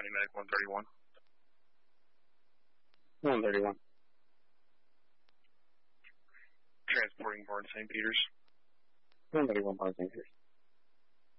County Medic 131. 131. Transporting Barn St. Peters. 131 Barn St. Peters.